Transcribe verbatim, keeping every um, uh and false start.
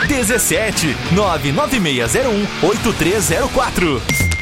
dezessete nove nove seis zero um oito três zero quatro.